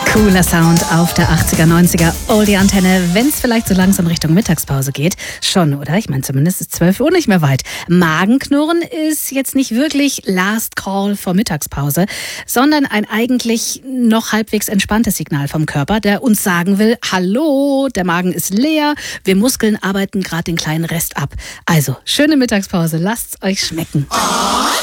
Cooler Sound auf der 80er, 90er Oldie-Antenne, wenn es vielleicht so langsam Richtung Mittagspause geht. Schon, oder? Ich meine, zumindest ist 12 Uhr nicht mehr weit. Magenknurren ist jetzt nicht wirklich Last Call vor Mittagspause, sondern ein eigentlich noch halbwegs entspanntes Signal vom Körper, der uns sagen will, hallo, der Magen ist leer, wir Muskeln arbeiten gerade den kleinen Rest ab. Also, schöne Mittagspause, lasst's euch schmecken.